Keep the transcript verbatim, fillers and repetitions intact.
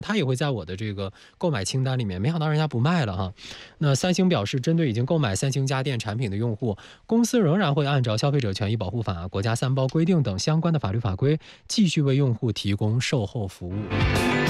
它也会在我的这个购买清单里面，没想到人家不卖了哈。那三星表示，针对已经购买三星家电产品的用户，公司仍然会按照消费者权益保护法、国家三包规定等相关的法律法规，继续为用户提供售后服务。